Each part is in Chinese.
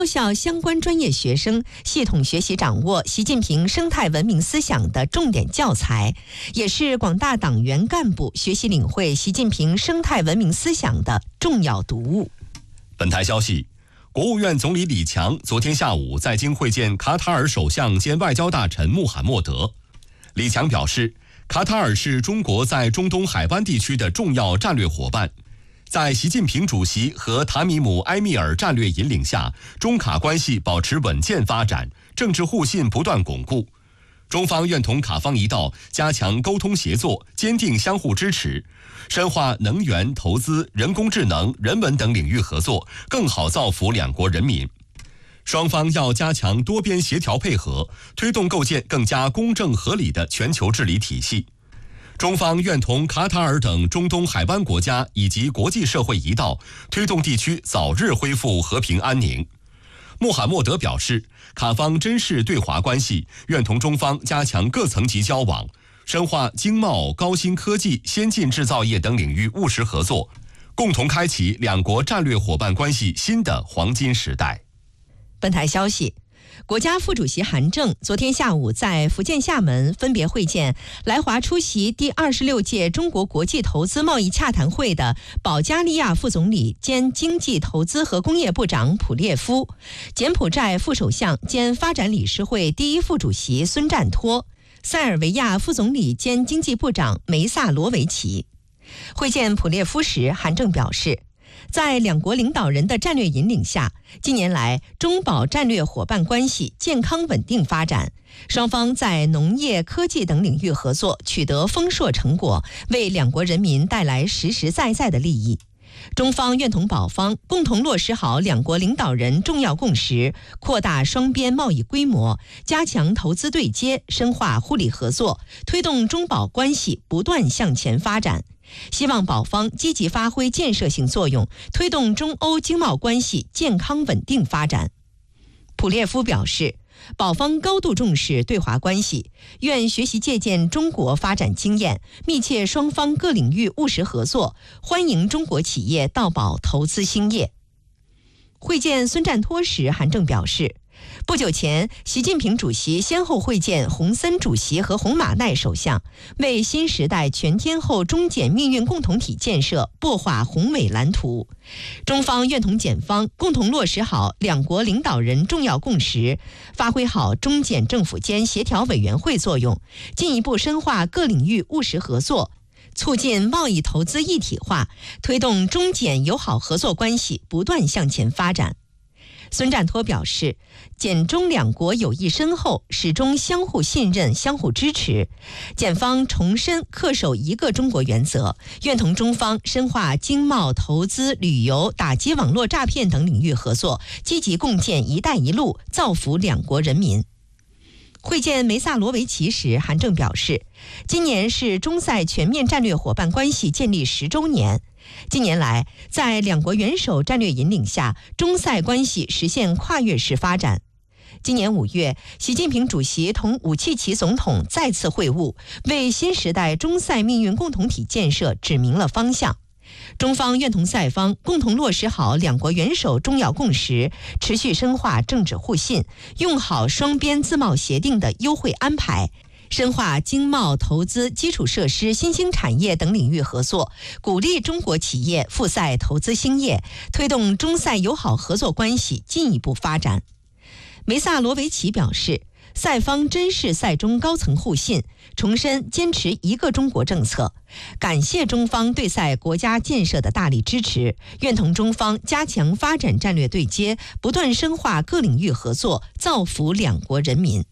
高校相关专业学生系统学习掌握习近平生态文明思想的重点教材，也是广大党员干部学习领会习近平生态文明思想的重要读物。 本台消息，国务院总理李强昨天下午在京会见卡塔尔首相兼外交大臣穆罕默德。李强表示，卡塔尔是中国在中东海湾地区的重要战略伙伴。在习近平主席和塔米姆·埃米尔战略引领下，中卡关系保持稳健发展，政治互信不断巩固。中方愿同卡方一道加强沟通协作，坚定相互支持，深化能源、投资、人工智能、人文等领域合作，更好造福两国人民。双方要加强多边协调配合，推动构建更加公正合理的全球治理体系。中方愿同卡塔尔等中东海湾国家以及国际社会一道，推动地区早日恢复和平安宁。穆罕默德表示，卡方珍视对华关系，愿同中方加强各层级交往，深化经贸、高新科技、先进制造业等领域务实合作，共同开启两国战略伙伴关系新的黄金时代。 本台消息，国家副主席韩正昨天下午在福建厦门分别会见来华出席第26届中国国际投资贸易洽谈会的保加利亚副总理兼经济投资和工业部长普列夫、柬埔寨副首相兼发展理事会第一副主席孙占托、塞尔维亚副总理兼经济部长梅萨罗维奇。会见普列夫时，韩正表示，在两国领导人的战略引领下，近年来中保战略伙伴关系健康稳定发展，双方在农业、科技等领域合作取得丰硕成果，为两国人民带来实实在在的利益。中方愿同保方共同落实好两国领导人重要共识，扩大双边贸易规模，加强投资对接，深化互利合作，推动中保关系不断向前发展。希望保方积极发挥建设性作用，推动中欧经贸关系健康稳定发展。普列夫表示，保方高度重视对华关系，愿学习借鉴中国发展经验，密切双方各领域务实合作，欢迎中国企业到保投资兴业。会见孙占托时，韩正表示，不久前，习近平主席先后会见洪森主席和洪马奈首相，为新时代全天候中柬命运共同体建设擘画宏伟蓝图。中方愿同柬方共同落实好两国领导人重要共识，发挥好中柬政府间协调委员会作用，进一步深化各领域务实合作，促进贸易投资一体化，推动中柬友好合作关系不断向前发展。孙占托表示，柬中两国友谊深厚，始终相互信任、相互支持。柬方重申恪守一个中国原则，愿同中方深化经贸、投资、旅游、打击网络诈骗等领域合作，积极共建“一带一路”，造福两国人民。会见梅萨罗维奇时，韩正表示，今年是中塞全面战略伙伴关系建立10周年。近年来，在两国元首战略引领下，中塞关系实现跨越式发展。今年5月，习近平主席同武契奇总统再次会晤，为新时代中塞命运共同体建设指明了方向。中方愿同塞方共同落实好两国元首重要共识，持续深化政治互信，用好双边自贸协定的优惠安排，深化经贸、投资、基础设施、新兴产业等领域合作，鼓励中国企业赴塞投资兴业，推动中塞友好合作关系进一步发展。梅萨罗维奇表示，塞方珍视塞中高层互信，重申坚持一个中国政策，感谢中方对塞国家建设的大力支持，愿同中方加强发展战略对接，不断深化各领域合作，造福两国人民。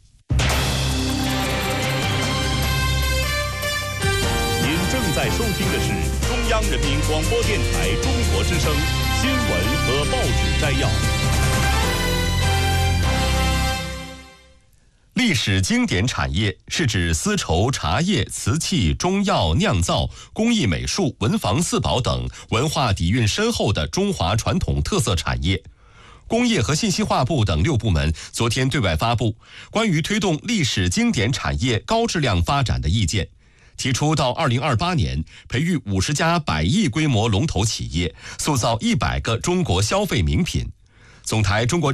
您正在收听的是中央人民广播电台中国之声新闻和报纸摘要。 历史经典产业是指丝绸、茶叶、瓷器、中药、酿造、工艺美术、文房四宝等文化底蕴深厚的中华传统特色产业。工业和信息化部等6部门昨天对外发布关于推动历史经典产业高质量发展的意见，提出到2028年培育50家100亿规模龙头企业，塑造100个中国消费名品。 总台中国